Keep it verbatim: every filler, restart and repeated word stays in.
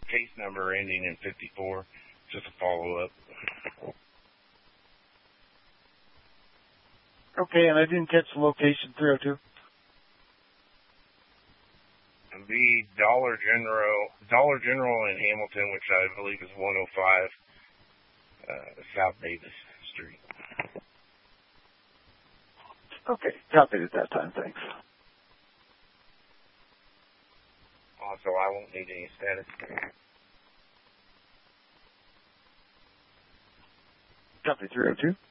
case number ending in fifty-four, just a follow-up. Okay, and I didn't catch the location, three oh two. The Dollar General, Dollar General in Hamilton, which I believe is one oh five uh, South Davis Street. Okay, copied at that time, thanks. Also, I won't need any status. Copy three oh two.